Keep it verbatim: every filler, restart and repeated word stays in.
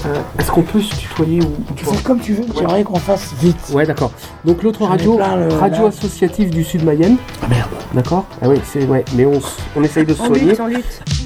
Euh, Est-ce qu'on peut se tutoyer ou Tu fais comme tu veux, j'aimerais qu'on fasse vite. Ouais, d'accord. Donc l'autre J'en ai radio, plein, le- radio là. associative du Sud Mayenne. Ah merde. D'accord. Ah oui, c'est ouais, mais on, s- on essaye de se On soigner. lutte, on lutte.